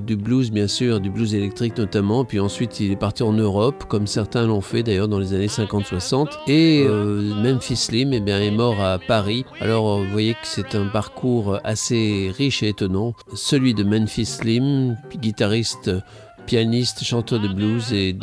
du blues bien sûr, du blues électrique notamment, puis ensuite il est parti en Europe, comme certains l'ont fait d'ailleurs dans les années 50-60, et Memphis Slim est mort à Paris. Alors vous voyez que c'est un parcours assez riche et étonnant, celui de Memphis Slim, guitariste, pianiste, chanteur de blues et